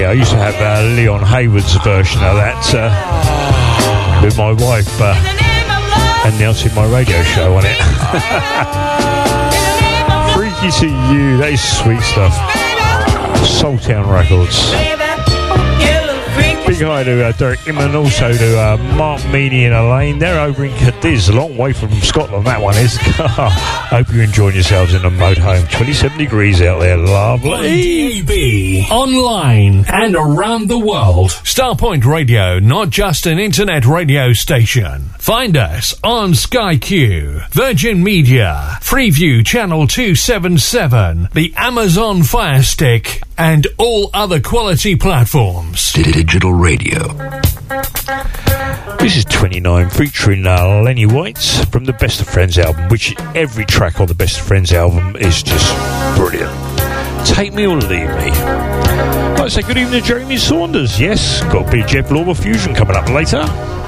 I used to have Leon Hayward's version of that with my wife and announcing my radio show on it. Freaky to You, that is sweet stuff. Soultown Records. Big hi to Derek Inman, also to Mark Meany and Elaine. They're over in Cadiz, a long way from Scotland, that one is. Hope you're enjoying yourselves in a motorhome. 27 degrees out there, lovely. DAB, online and around the world. Starpoint Radio, not just an internet radio station. Find us on Sky Q, Virgin Media, Freeview Channel 277, the Amazon Fire Stick, and all other quality platforms. Digital radio. This is 29, featuring Lenny White from the Best of Friends album, which every track on the Best of Friends album is just brilliant. Take Me or Leave Me. I'd like to say good evening to Jeremy Saunders. Yes, got a bit of Jeff Lorber Fusion coming up later.